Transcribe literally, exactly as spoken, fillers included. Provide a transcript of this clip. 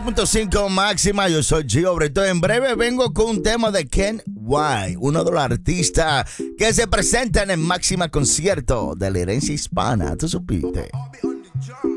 punto cinco Máxima, yo soy Gio Brito. En breve vengo con un tema de Ken White, uno de los artistas que se presentan en Máxima Concierto de la herencia hispana. ¿Tú supiste?